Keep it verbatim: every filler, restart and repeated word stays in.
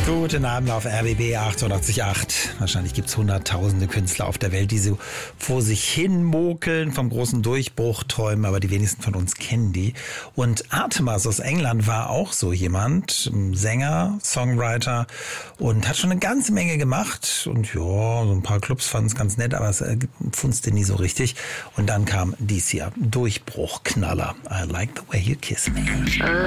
Guten Abend auf R B B achtundachtzig Komma acht. Wahrscheinlich gibt es hunderttausende Künstler auf der Welt, die so vor sich hin mokeln, vom großen Durchbruch träumen, aber die wenigsten von uns kennen die. Und Artemas aus England war auch so jemand, Sänger, Songwriter und hat schon eine ganze Menge gemacht. Und ja, so ein paar Clubs fanden es ganz nett, aber es funzte nie so richtig. Und dann kam dies hier, Durchbruchknaller. I like the way you kiss me.